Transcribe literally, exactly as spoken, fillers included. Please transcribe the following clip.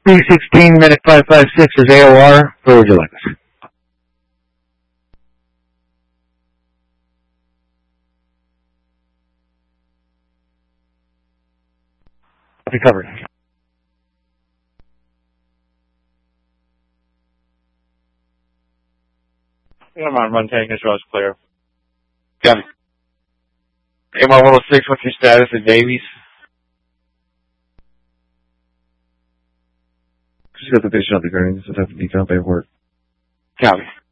B sixteen, Medic five five six is A O R. Where would you like us? Be covered. Come on, run tank control is clear. Got it. A one oh six, what's your status at Davies? Just got the patient on the gurney. This would have to be done by work. Copy.